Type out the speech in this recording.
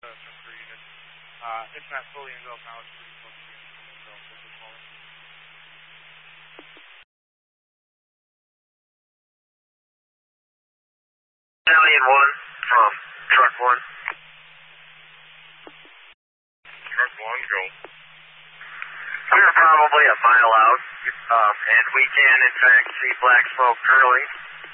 sensor unit. It's not fully enveloped now, it's pretty close to being fully enveloped at this moment. Battalion 1 from Truck 1. Truck 1, go. We're probably a mile out, and we can in fact see black smoke curling.